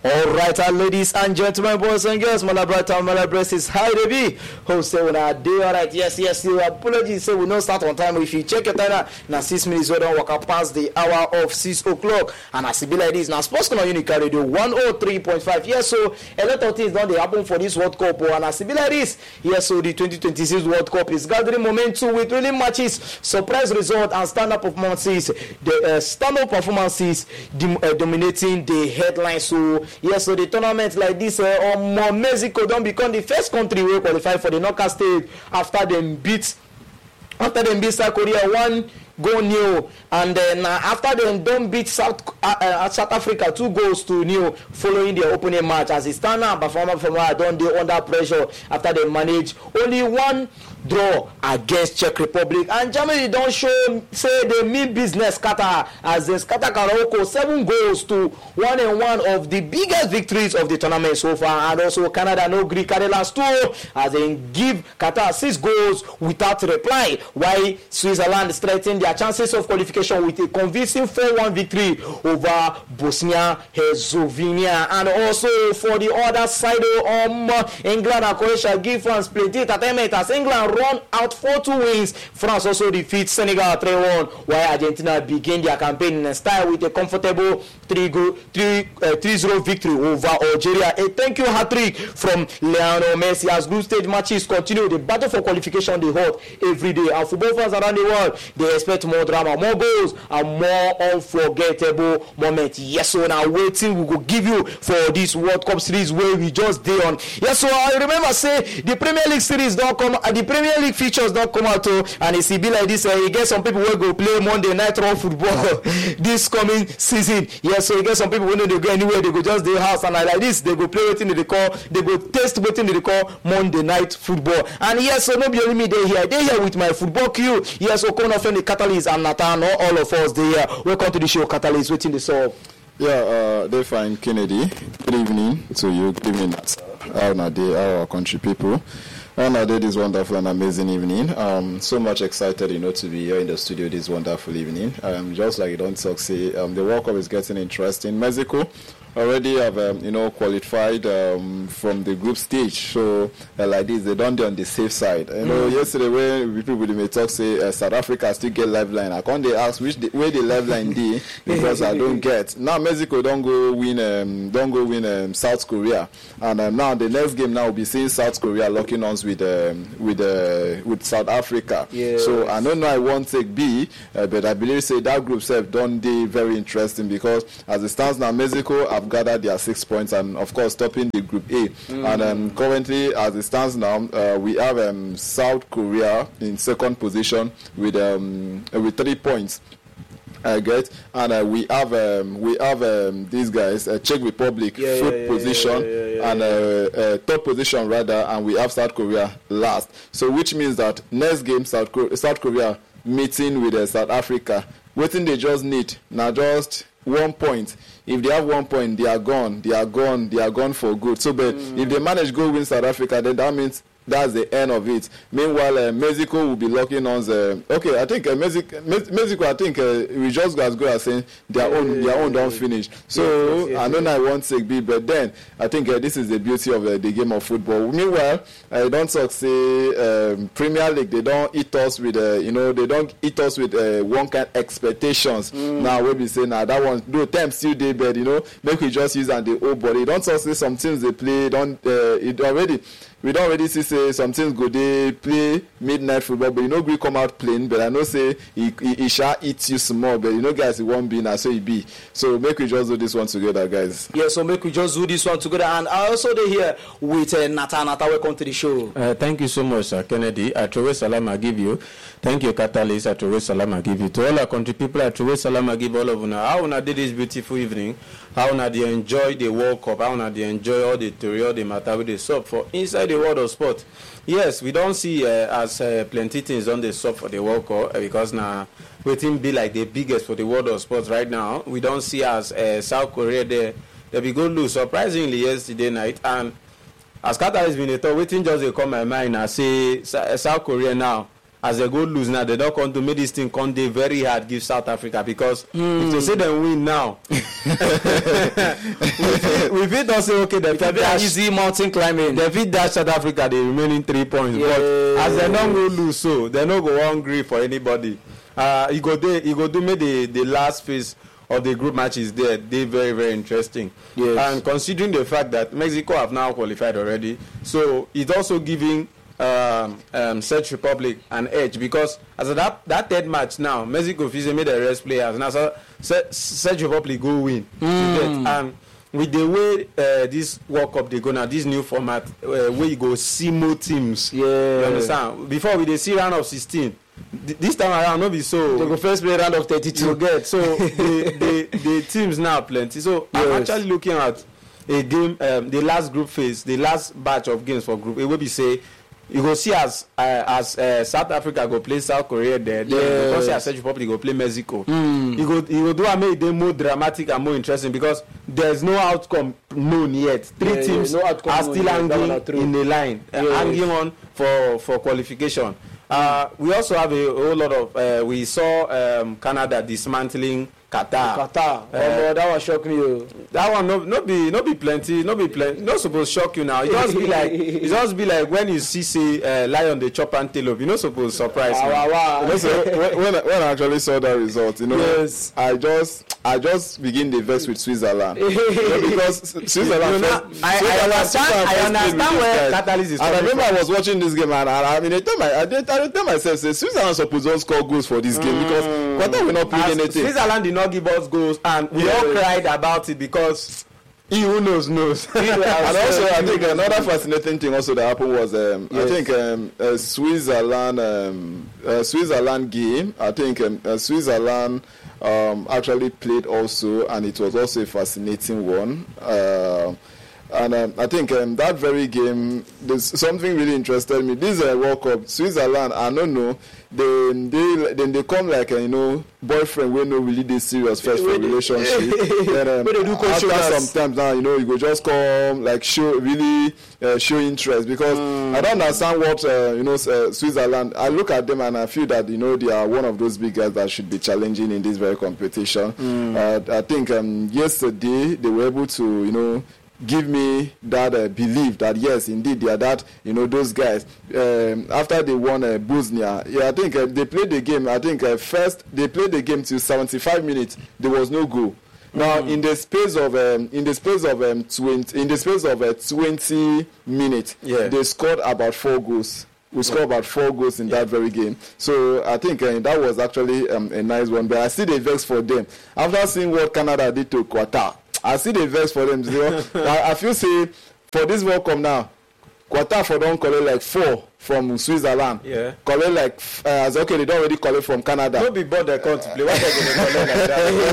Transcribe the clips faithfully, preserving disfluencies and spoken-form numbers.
All right, our ladies and gentlemen, boys and girls, my brother, my breast is high to be. Who say when I do all right? Yes, yes. You apologies. Say we don't start on time. If you check your time, now six minutes we don't walk up past the hour of six o'clock, and I see be like this. Now, Sports Corner Unica Radio one oh three point five. Yes, so a lot of things don't they happen for this World Cup, and I see be like this. Yes, so the twenty twenty-six World Cup is gathering momentum with really matches, surprise result, and stand-up performances. The uh, stand-up performances dom- uh, dominating the headlines. So yes, so the tournament like this, uh, um, Mexico don't become the first country who qualify for the knockout stage after them beat after them beat South Korea one goal nil, and then uh, after them don't beat South uh, uh, South Africa two goals to nil following their opening match. As it stand now, performer from uh, don't they under pressure after they manage only one draw against Czech Republic, and Germany don't show say they mean business scatter as they scatter Morocco seven goals to one and one of the biggest victories of the tournament so far. And also Canada no Greek Netherlands two as they give Qatar six goals without reply, while Switzerland strengthened their chances of qualification with a convincing four one victory over Bosnia Herzegovina. And also for the other side, um, England and Croatia give France plenty entertainment as England run out four two wins. France also defeats Senegal three one, while Argentina begin their campaign in style with a comfortable three zero victory over Algeria. A thank you hat-trick from Lionel Messi as group stage matches continue. The battle for qualification they hold every day, and football fans around the world they expect more drama, more goals, and more unforgettable moments. Yes, so now waiting we will give you for this World Cup series where we just day on. Yes, so I remember say the Premier League series don't come, uh, the Premier League features don't come out too, and it's be like this. Uh, you get some people will go play Monday night raw football this coming season. Yes, so you get some people when they go anywhere, they go just their house, and like this they go play waiting they call, they go test waiting they call Monday night football. And yes, so nobody only me they here, they here with my football queue. Yes, so come from the Catalyst and Nathan, all of us they here. Welcome to the show, Catalyst. Waiting the solve. Yeah, uh, they find Kennedy. Good evening to you. Good evening, how are they, our country people. And I did this wonderful and amazing evening. Um, so much excited, you know, to be here in the studio this wonderful evening. Um, just like you don't talk, say, um, the World Cup is getting interesting. Mexico already have, um, you know, qualified um, from the group stage. So, uh, like this, they don't do on the safe side. You know, mm. yesterday when people may talk, say, uh, South Africa still get lifeline. I can't they ask which the, where the lifeline did because I don't get. Now Mexico don't go win, um, don't go win um, South Korea, and um, now the next game now will be seeing South Korea locking arms with um, with uh, with South Africa. Yes. So I don't know I won't take B, uh, but I believe say that group self don't they very interesting because as it stands now, Mexico have gathered their six points and of course stopping the group A. Mm. And um, currently as it stands now, uh, we have um, South Korea in second position with um, with three points. I get, and uh, we have um, we have um, these guys, uh, Czech Republic, yeah, fifth yeah, position, yeah, yeah, yeah, and uh, uh, third position rather, and we have South Korea last. So which means that next game South Korea, South Korea meeting with uh, South Africa, waiting they just need now just one point. If they have one point, they are gone. They are gone. They are gone for good. So, but mm. if they manage to go win South Africa, then that means that's the end of it. Meanwhile, uh, Mexico will be locking on the. Okay, I think uh, Mexico, Mexico. I think uh, we just as good as saying their yeah, own, yeah, their own yeah, don't yeah. finish. So yes, yes, yes, I know yes. I won't take B, but then I think uh, this is the beauty of uh, the game of football. Meanwhile, I don't talk say um, Premier League. They don't eat us with, uh, you know, they don't eat us with uh, one kind of expectations. Mm. Now we be saying now that one do time still day, but you know, make we just use and the old body. Don't talk say some teams they play don't uh, it already. We don't already see say some things go they play midnight football, but you know we come out playing. But I know say he, he, he shall eat you small, but you know guys it won't be now, so it be. So make we just do this one together, guys. Yeah, so make we just do this one together. And I also they here with uh, Nata. Nata, welcome to the show. Uh, thank you so much, Sir Kennedy. I Trowe Salam I give you. Thank you, Catalyst. I Trowe Salam I give you. To all our country people, I Trowe Salam I give all of you. How una did this beautiful evening? How una they enjoy the World Cup? How una they enjoy all the theory, all the matter with the sub for inside the world of sport? Yes, we don't see uh, as uh, plenty things on the sub for the World Cup uh, because now waiting be like the biggest for the world of sports right now. We don't see as uh, South Korea there. They be go lose surprisingly yesterday night, and as Catalyst been a thought, waiting just they come my mind and say South Korea now. As they go lose now, they don't come to make this thing come they very hard give South Africa because mm. if they say them win now, we feel not say okay, the It dash easy mountain climbing. they fit dash South Africa the remaining three points. Yeah. But as they don't go lose, so they no go hungry for anybody. Uh, you go there, you go do me the the last phase of the group matches there. They very very interesting. Yes. And considering the fact that Mexico have now qualified already, so it's also giving um, um, Czech Republic an edge because as of that that third match now, Mexico physically made the rest players now. So Czech Republic go win. Mm. And with the way uh, this World Cup they go now, this new format uh, where you go see more teams. Yeah. You understand? Before we they see round of sixteen. Th- this time around, no be so. They go first play round of thirty-two. You get so the, the the teams now plenty. So Yes. I'm actually looking at a game, um, the last group phase, the last batch of games for group. It will be say you go see as uh, as uh, South Africa go play South Korea there. Then Yes. you go see as Czech Republic go play Mexico. Mm. You go you go do and make them more dramatic and more interesting because there's no outcome known yet. Three Yeah, yeah, teams no outcome are known still yet. That one are hanging true. in the line, uh, Yeah. hanging on for for qualification. Uh, we also have a whole lot of. Uh, we saw um, Canada dismantling Qatar. Qatar. Uh, oh, that one shock me. Oh. That one no, no be no be plenty, no be plenty. No supposed shock you now. It just be like it just be like when you see say uh, lion dey chop antelope. You no supposed surprise Ah, me. wow, wow. You know, so when, when, I, when I actually saw that result, you know, Yes. I just I just begin the verse with Switzerland. You know, because Switzerland. You know, first, I, I Switzerland- understand. Switzerland I first played understand with where these guys. Catalyst is And I coming remember from. I was watching this game, and, and I mean, I tell my I did I tell myself, say Switzerland supposed to score goals for this game because Qatar will not play As anything. Switzerland did not give us goals, and we Yeah. all cried about it because he who knows knows. And also, I think another fascinating thing also that happened was um, I Yes. think um, uh, Switzerland um, uh, Switzerland game. I think um, uh, Switzerland um, actually played also, and it was also a fascinating one. Uh, and um, I think um, that very game, there's something really interested me. This uh, World Cup, Switzerland, I don't know. They they then they come like uh, you know boyfriend we no really dey serious first for relationship. Then um, Wey dey do cold after shoulders. sometimes now you know you go just come like show really uh, show interest because I don't understand what uh, you know uh, Switzerland. I look at them and I feel that you know they are one of those big guys that should be challenging in this very competition. Uh, I think um, yesterday they were able to you know. give me that uh, belief that yes, indeed they are that you know those guys. Um, after they won uh, Bosnia, yeah, I think uh, they played the game. I think uh, first they played the game till seventy-five minutes. There was no goal. Now in the space of um, in the space of um, twenty in the space of uh, twenty minutes, Yeah. they scored about four goals. We scored about four goals in that very game. So I think uh, that was actually um, a nice one. But I see the vex for them after seeing what Canada did to Qatar. I see the vex for them. You know, I, I feel say for this World Cup now, Qatar for don't collect like four from Switzerland. Yeah. Collect like uh, as okay they don't already collect from Canada. No be bored they come to play. Why they go to collect like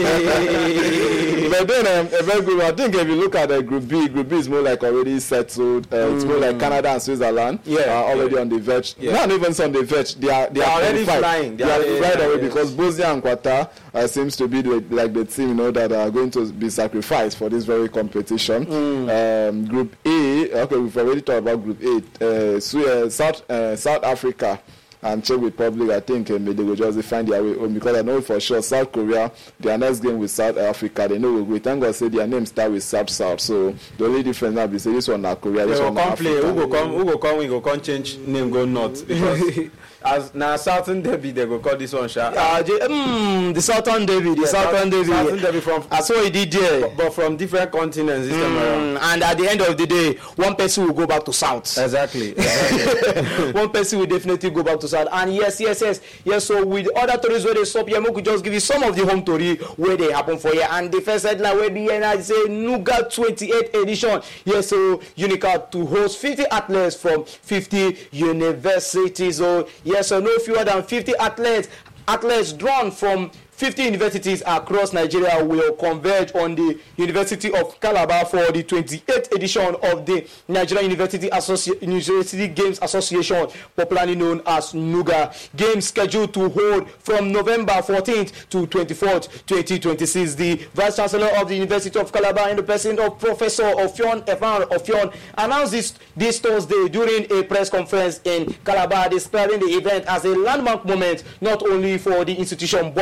that? But then um, a very good one. I think if you look at uh, Group B, Group B is more like already settled. Uh, It's more like Canada and Switzerland. Yeah, are already yeah. on the verge. Yeah. Not even on the verge. They are they, They are are already qualified. flying. They, They are are- yeah, right yeah, away yeah. because Bosnia and Qatar uh, seems to be the, like the team you know that are going to be sacrificed for this very competition. Um, group A. Okay, we've already talked about Group A. Uh, Swi- uh, South uh, South Africa and Czech Republic, I think uh, they will just find their way home because I know for sure South Korea, their next game with South Africa, they know we'll go. Thank God say their name start with South South. So the only difference now be say this one na Korea, They this go one na come play. Africa. Who go come? Who go come? We go come change name go north because as now Southern Derby they go call this one sha. Uh, J- mm, the Southern Derby, the Yeah, Southern Derby. Southern Derby from I saw he did there. but from different continents this time around. Mm, and at the end of the day, one person will go back to South. Exactly. One person will definitely go back to South. And yes, yes, yes, yes. So with other stories where they stop here, we could just give you some of the home story where they happen for here. And the first headline where the N I say Nuga twenty-eighth edition. Yes, so Unica to host fifty athletes from fifty universities. So yes, so no fewer than fifty athletes. Athletes drawn from fifty universities across Nigeria will converge on the University of Calabar for the twenty-eighth edition of the Nigerian University, Associ- University Games Association, popularly known as NUGA. Games scheduled to hold from November fourteenth to twenty-fourth, twenty twenty-six. The Vice Chancellor of the University of Calabar in the person of Professor Ofion Evan Ofion announced this, this Thursday during a press conference in Calabar, describing the event as a landmark moment not only for the institution but for the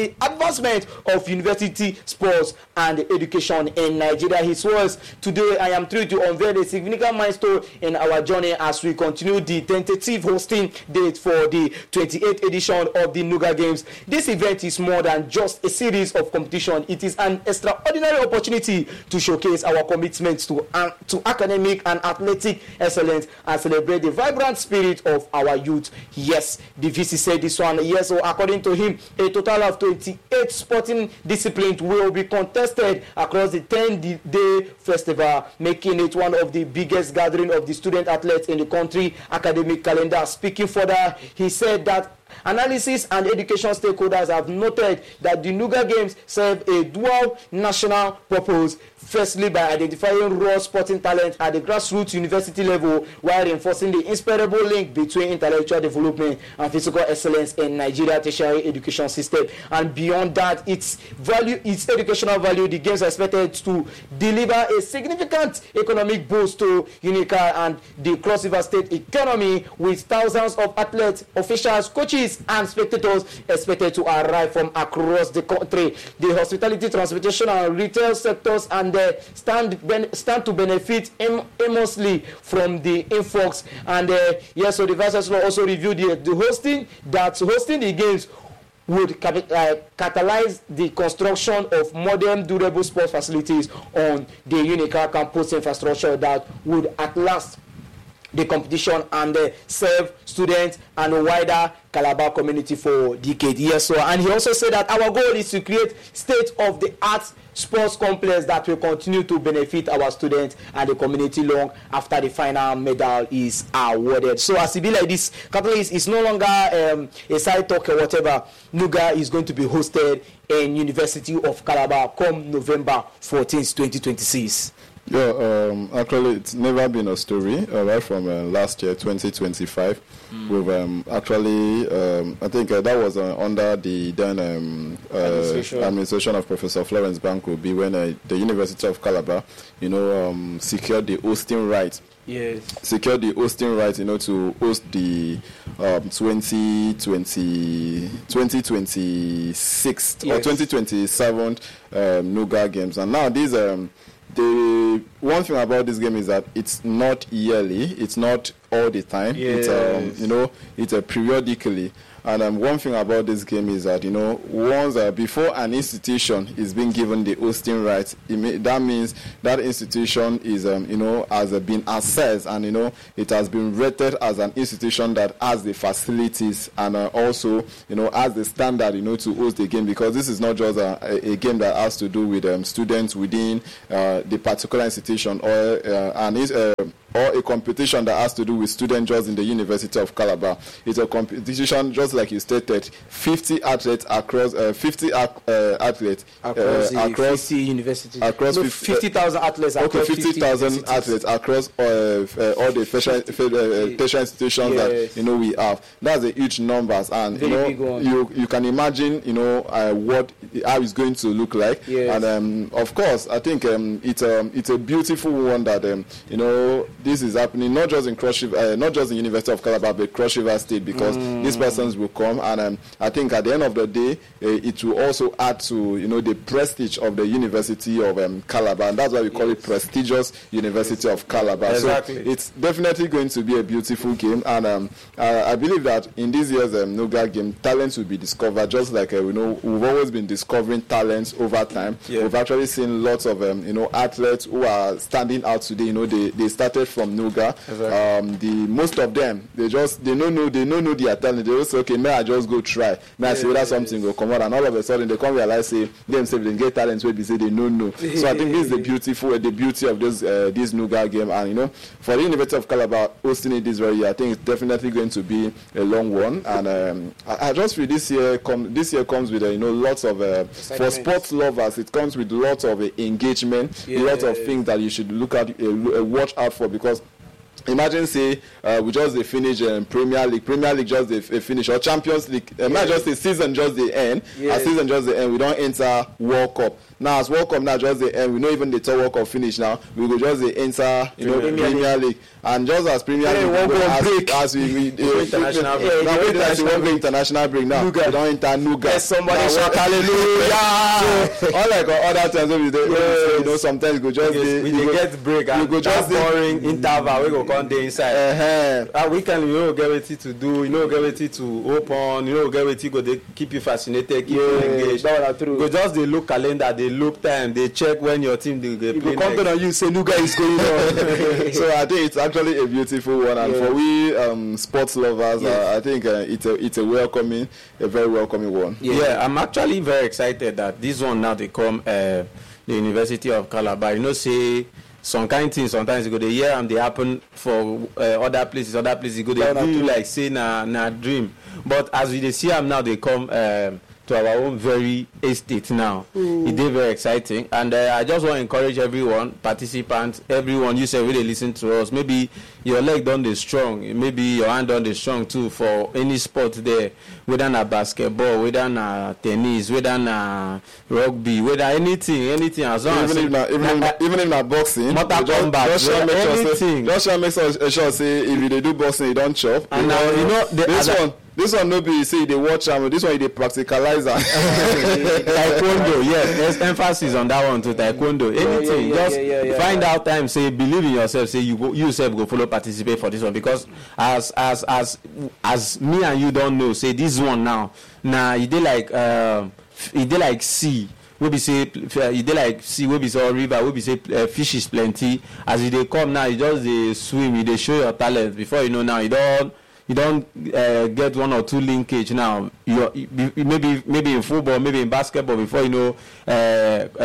the advancement of university sports and education in Nigeria. His words, today I am thrilled to unveil a significant milestone in our journey as we continue the tentative hosting date for the twenty-eighth edition of the NUGA Games. This event is more than just a series of competition. It is an extraordinary opportunity to showcase our commitment to, uh, to academic and athletic excellence and celebrate the vibrant spirit of our youth. Yes, the V C said this one. Yes, so according to him, a total of twenty-eight sporting disciplines will be contested across the ten-day festival, making it one of the biggest gathering of the student athletes in the country academic calendar. Speaking further, he said that analysis and education stakeholders have noted that the NUGA Games serve a dual national purpose. Firstly, by identifying raw sporting talent at the grassroots university level, while reinforcing the inseparable link between intellectual development and physical excellence in Nigeria tertiary education system. And beyond that, its value, its educational value, the games are expected to deliver a significant economic boost to UNICA and the Cross River State economy, with thousands of athletes, officials, coaches, and spectators expected to arrive from across the country. The hospitality, transportation, and retail sectors and uh, stand ben- stand to benefit im- immensely from the influx. And uh, yes, so the Vice Chancellor also reviewed the, the hosting that hosting the games would cap- uh, catalyze the construction of modern, durable sports facilities on the UNICA campus infrastructure that would at last the competition and uh, serve students and a wider Calabar community for decades. Yes, so and he also said that our goal is to create state-of-the-art sports complex that will continue to benefit our students and the community long after the final medal is awarded. So as it be like this, Catholics is no longer um, a side talk or whatever. NUGA is going to be hosted in University of Calabar come November fourteenth, twenty twenty-six. Yeah, um, actually, it's never been a story. Uh, right from uh, last year, twenty twenty-five, mm. we've um, actually, um, I think uh, that was uh, under the then um, uh, administration. administration of Professor Florence Bankobi, when uh, the University of Calabar, you know, um, secured the hosting right. Yes. Secured the hosting right, you know, to host the um, twenty twenty, twenty twenty-six yes. or twenty twenty-seven um, NUGA Games, and now these um. The one thing about this game is that it's not yearly, it's not all the time. Yes. It's um, you know, it's a periodically. And um, one thing about this game is that, you know, once uh, before an institution is being given the hosting rights, it may, that means that institution is, um, you know, has uh, been assessed, and, you know, it has been rated as an institution that has the facilities and uh, also, you know, has the standard, you know, to host the game, because this is not just a, a game that has to do with um, students within uh, the particular institution or uh, an uh, or a competition that has to do with students just in the University of Calabar. It's a competition, just like you stated, fifty athletes across, uh, fifty uh, athletes across, uh, across fifty universities. Across no, fifty thousand athletes. Okay, fifty thousand athletes across uh, uh, all the tertiary uh, tertiary institutions yes. that, you know, we have. That's a huge numbers, and Very you know, you you can imagine, you know, uh, what how it's going to look like. Yes. And um, of course, I think um, it's um, it's a beautiful one that um, you know, this is happening not just in Cross River, uh, not just in University of Calabar, but Cross River State, because mm. these persons will come, and um, I think at the end of the day, uh, it will also add to, you know, the prestige of the University of um, Calabar, and that's why we call yes. it prestigious University yes. of Calabar. Exactly. So it's definitely going to be a beautiful game, and um, I, I believe that in this year's um, NUGA game, talents will be discovered, just like uh, we know we've always been discovering talents over time. Yeah. We've actually seen lots of um, you know, athletes who are standing out today. You know, they, they started from NUGA. Exactly. Um, the most of them, they just they don't know they don't know their talent. They just say, okay, may I just go try, may I see whether something will come out, and all of a sudden they come realize, say themselves they get talents where they say they don't know. So I think this is the beautiful the beauty of this uh, this NUGA game, and you know, for the University of Calabar hosting it this very year, I think it's definitely going to be a long one. And um, I, I just feel this year come this year comes with uh, you know, lots of uh, for sports lovers. It comes with lots of uh, engagement, yeah. lots of things that you should look at, uh, watch out for, because imagine say uh, we just dey finish um, Premier League, Premier League just dey f- finish, or Champions League. Uh, yeah. Not just the season just dey end. Yeah. As season just dey end, we don't enter World Cup. Now as World Cup now just dey end, we know even the third World Cup finish now. We go just dey enter, you know, Premier, Premier League. League, and just as Premier yeah, League, we as, break. as we we uh, international break. Yeah, now we international break. International break now. Nuga. We don't enter Nuga. Yes, somebody shout hallelujah. So unlike other times when we dey, yes. you know, sometimes we go just dey, we dey get break and go just that boring interval we go come dey inside. Uh-huh. That weekend you no get wetin to do, you no get wetin to open, you no get wetin go dey keep you fascinated, keep you engaged. That one true. Go just dey look calendar, dey look time, dey check when your team dey play next. If you come on you say Nuga is going on. So I think it's actually a beautiful one, and yeah. for we um, sports lovers, yes. uh, I think uh, it's a it's a welcoming, a very welcoming one. Yeah. yeah, I'm actually very excited that this one now they come uh, the University of Calabar. You know, say some kind of things sometimes you go the year and they happen for uh, other places, other places you go they do like say na na dream. But as we dey see them now, they come um, to our own very estate now. Mm. It is very exciting, and uh, I just want to encourage everyone, participants, everyone. You say really listen to us. Maybe your leg done dey strong, maybe your hand done dey strong too for any sport there, whether na basketball, whether na tennis, whether na rugby, whether anything, anything as long even as if na, even, if na, even if na boxing, Mortal just, Kombat, just try make sure say, anything. just try make sure, sure say if you dey do boxing, you don't chop. And now you know the this other, one. This one no be say they watch am. This one they practicalize am. Taekwondo, yes. There's emphasis on that one too. Taekwondo, anything. Yeah, yeah, just yeah, yeah, yeah, find yeah. out time. Say believe in yourself. Say you go, you yourself go follow participate for this one because as as as as me and you don't know. Say this one now. Now you dey like um, you dey like sea. We be say you dey like sea. We be say river. We be say uh, fish is plenty. As you dey come now, you just dey swim. You dey show your talent. Before you know now, you don't. You don't uh, get one or two linkage now. You maybe maybe in football, maybe in basketball. Before you know, uh, uh,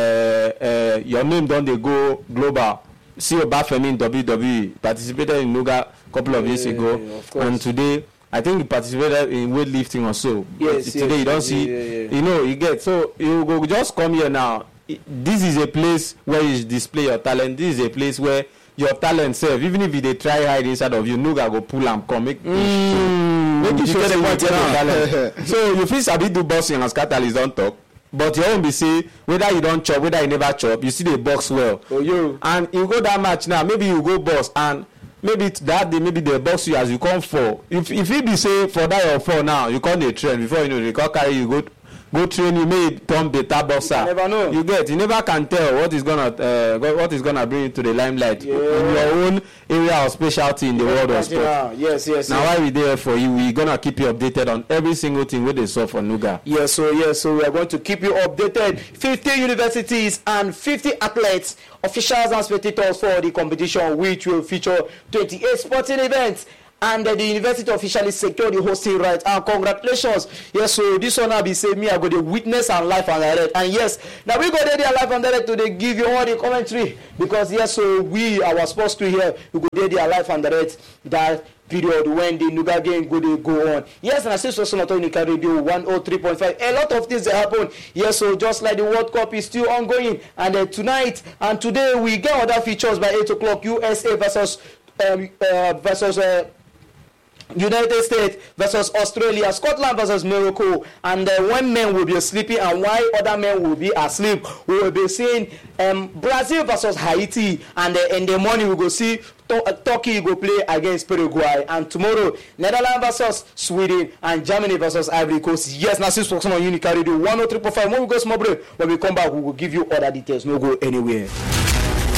uh, your name don't they go global. See Obafemi in W W E participated in Nuga a couple of years yeah, ago, yeah, of and today I think he participated in weightlifting or so. Yes, today yes, you don't yes, see, yeah, yeah, yeah. you know, you get so you go just come here now. This is a place where you display your talent. This is a place where your talent self, even if they try hide inside of you, Nuga go pull and come make Mm. make you show get say the you point get the now. talent. So you fit sabi do boxing as catalyst don talk, but your own be say whether you don chop, whether you never chop, you still dey box well. Oh, you. And you go that match now, maybe you go box and maybe that day maybe they box you as you come fall. If if it be say for that your fall now, you come dey train before you know they come carry you go go train you may turn better boxer. You never know. You get you never can tell what is gonna uh, what is gonna bring you to the limelight Yeah. in your own area of specialty in the world of sport. Yeah. Yes, yes. Now yes. why we there for you, we gonna keep you updated on every single thing wey dey sup for Nuga. Yes, so yes, so we are going to keep you updated. fifty universities and fifty athletes, officials and spectators for the competition, which will feature twenty-eight sporting events. And uh, the university officially secured the hosting right. And congratulations. Yes, so this one I'll be saying me, I go to witness and live and direct. And yes, now we go there, there live and direct to they give you all the commentary. Because yes, so we, our sports crew here, we go there, there live and direct that period when the Nuga game go they go on. Yes, and I say so on Unica Radio one oh three point five. A lot of things that happen. Yes, so just like the World Cup is still ongoing. And uh, tonight and today we get other features by eight o'clock. U S A versus um, uh, versus uh, United States versus Australia, Scotland versus Morocco, and uh, one man will be sleeping and while other men will be asleep. We will be seeing um, Brazil versus Haiti, and uh, in the morning we go see to- uh, Turkey go play against Paraguay, and tomorrow Netherlands versus Sweden and Germany versus Ivory Coast. Yes, now since on Unica Radio one oh three point five. When we go small break, when we come back, we will give you other details. No go anywhere.